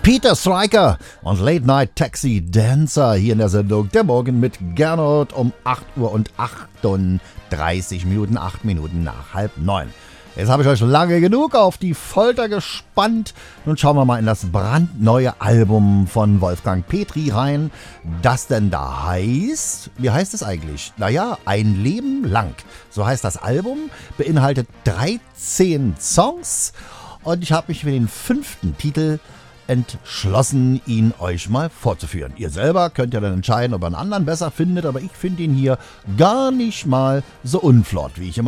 Peter Stryker und Late Night Taxi Dancer hier in der Sendung Der Morgen mit Gernot um 8 Uhr und 38 Minuten, 8 Minuten nach 8:30. Jetzt habe ich euch lange genug auf die Folter gespannt. Nun schauen wir mal in das brandneue Album von Wolfgang Petri rein, das denn da heißt, wie heißt es eigentlich? Naja, Ein Leben lang. So heißt das Album, beinhaltet 13 Songs und ich habe mich für den 5. Titel entschlossen, ihn euch mal vorzuführen. Ihr selber könnt ja dann entscheiden, ob ihr einen anderen besser findet, aber ich finde ihn hier gar nicht mal so unflott, wie ich immer